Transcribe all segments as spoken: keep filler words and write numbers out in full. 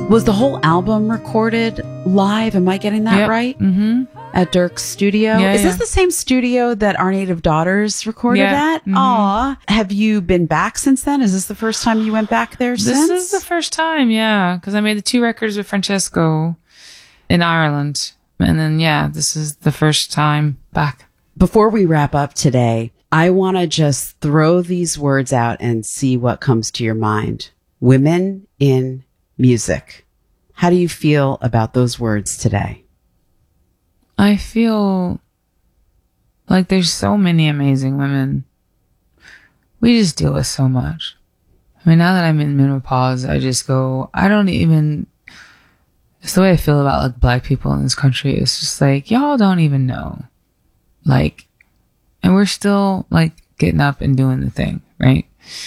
Was the whole album recorded live? Am I getting that Yep. right? Mm-hmm. At Dirk's studio? Yeah, Is yeah. this the same studio that Our Native Daughters recorded Yeah. at? Mhm. Aw. Have you been back since then? Is this the first time you went back there This since? is the first time, yeah, because I made the two records with Francesco in Ireland. And then, yeah, this is the first time back. Before we wrap up today, I want to just throw these words out and see what comes to your mind. Women in music. How do you feel about those words today? I feel like there's so many amazing women. We just deal with so much. I mean, now that I'm in menopause, I just go, I don't even, it's the way I feel about like black people in this country. It's just like, y'all don't even know. Like, and we're still like getting up and doing the thing, right?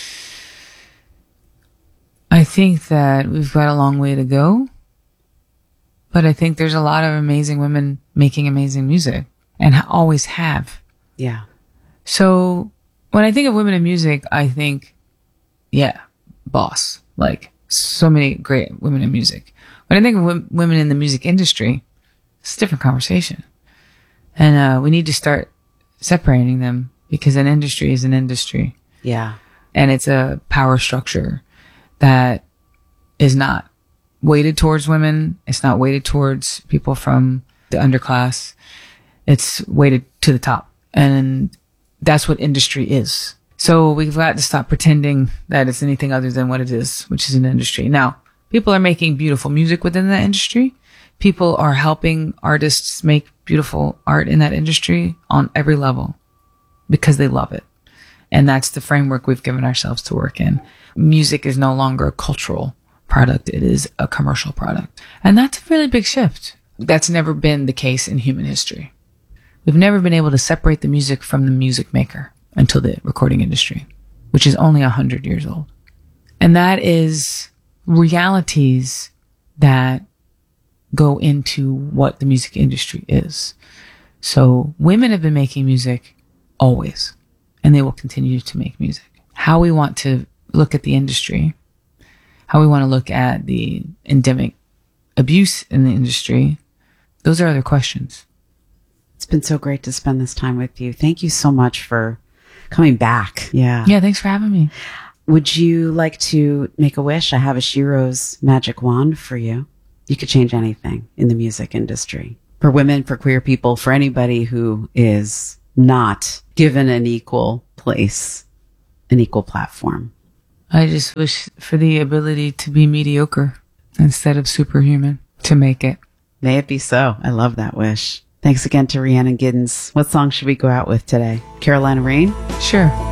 I think that we've got a long way to go. But I think there's a lot of amazing women making amazing music and ha- always have. Yeah. So when I think of women in music, I think, yeah, boss. Like so many great women in music. When I think of w- women in the music industry, it's a different conversation. And uh, we need to start separating them because an industry is an industry. Yeah. And it's a power structure that is not weighted towards women. It's not weighted towards people from the underclass. It's weighted to the top. And that's what industry is. So we've got to stop pretending that it's anything other than what it is, which is an industry. Now, people are making beautiful music within that industry. People are helping artists make beautiful art in that industry on every level because they love it. And that's the framework we've given ourselves to work in. Music is no longer a cultural product. It is a commercial product. And that's a really big shift. That's never been the case in human history. We've never been able to separate the music from the music maker until the recording industry, which is only one hundred years old. And that is realities that go into what the music industry is. So women have been making music always, and they will continue to make music. How we want to look at the industry, how we want to look at the endemic abuse in the industry, those are other questions. It's been so great to spend this time with you. Thank you so much for coming back. Yeah. Yeah, thanks for having me. Would you like to make a wish? I have a Shiro's magic wand for you. You could change anything in the music industry. For women, for queer people, for anybody who is not given an equal place, an equal platform. I just wish for the ability to be mediocre instead of superhuman, to make it. May it be so. I love that wish. Thanks again to Rhiannon Giddens. What song should we go out with today? Carolina Rain? Sure.